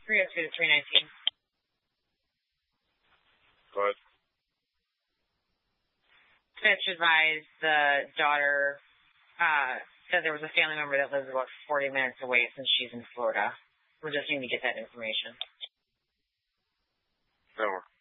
302 to 319. Go ahead. Fitch advised the daughter that there was a family member that lives about 40 minutes away since she's in Florida. We're just needing to get that information. Over.